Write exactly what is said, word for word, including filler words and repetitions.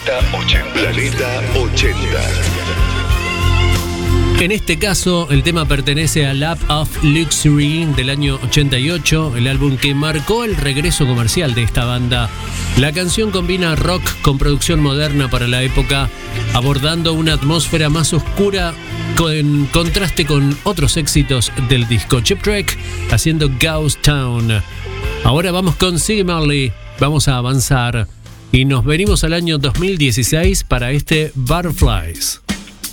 Planeta ochenta. Planeta ochenta. En este caso, el tema pertenece a Lap of Luxury del año ochenta y ocho, el álbum que marcó el regreso comercial de esta banda. La canción combina rock con producción moderna para la época, abordando una atmósfera más oscura en contraste con otros éxitos del disco. Cheap Trick haciendo Ghost Town. Ahora vamos con Ziggy Marley, vamos a avanzar y nos venimos al año dos mil dieciséis para este Butterflies.